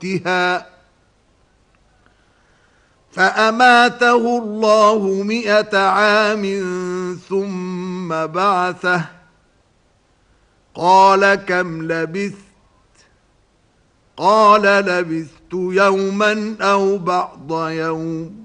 وقتها فأماته الله 100 عام ثم بعثه قال كم لبثت قال لبثت يوما أو بعض يوم